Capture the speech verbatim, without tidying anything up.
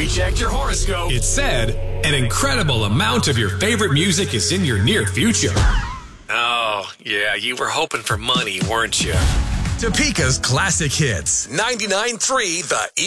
checked your horoscope. It said an incredible amount of your favorite music is in your near future. Oh, yeah, you were hoping for money, weren't you? Topeka's classic hits. ninety-nine point three The